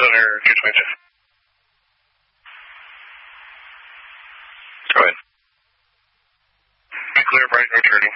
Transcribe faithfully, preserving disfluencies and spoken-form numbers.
Center two twenty-two. Go ahead. Be clear, bright, returning.